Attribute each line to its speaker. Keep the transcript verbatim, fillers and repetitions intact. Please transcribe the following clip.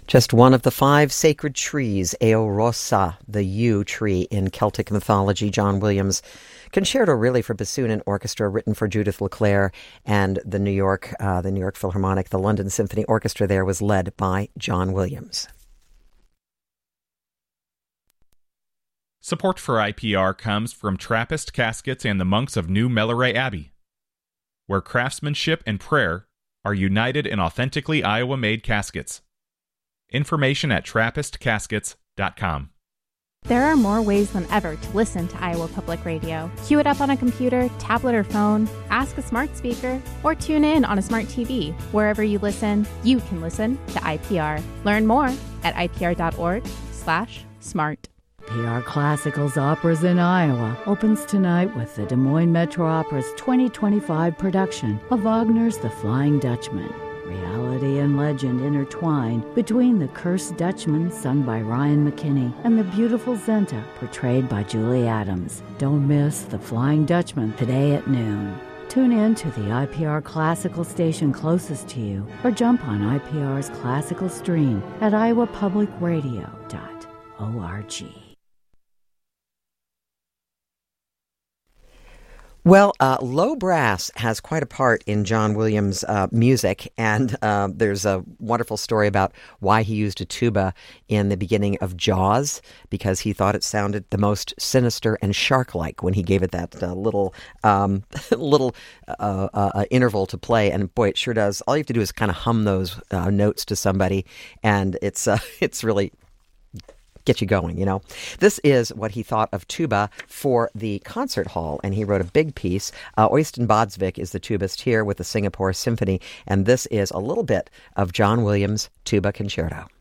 Speaker 1: Just one of the five sacred trees, Eorosa, the yew tree in Celtic mythology. John Williams Concerto, really, for bassoon and orchestra, written for Judith LeClair and the New York, uh, the New York Philharmonic. The London Symphony Orchestra there was led by John Williams.
Speaker 2: Support for I P R comes from Trappist Caskets and the monks of New Melleray Abbey, where craftsmanship and prayer are united in authentically Iowa-made caskets. Information at trappist caskets dot com.
Speaker 3: There are more ways than ever to listen to Iowa Public Radio. Cue it up on a computer, tablet, or phone, ask a smart speaker, or tune in on a smart T V. Wherever you listen, you can listen to I P R. Learn more at ipr.org slash smart.
Speaker 4: I P R Classicals Operas in Iowa opens tonight with the Des Moines Metro Opera's twenty twenty-five production of Wagner's The Flying Dutchman. Reality and legend intertwine between the Cursed Dutchman, sung by Ryan McKinney, and the beautiful Zenta, portrayed by Julie Adams. Don't miss The Flying Dutchman today at noon. Tune in to the I P R Classical station closest to you, or jump on I P R's classical stream at iowa public radio dot org.
Speaker 1: Well, uh, low brass has quite a part in John Williams' uh, music, and uh, there's a wonderful story about why he used a tuba in the beginning of Jaws, because he thought it sounded the most sinister and shark-like when he gave it that uh, little um, little uh, uh, interval to play, and boy, it sure does. All you have to do is kind of hum those uh, notes to somebody, and it's uh, it's really get you going, you know. This is what he thought of tuba for the concert hall, and he wrote a big piece. Uh, Øystein Bodsvik is the tubist here with the Singapore Symphony, and this is a little bit of John Williams' Tuba Concerto.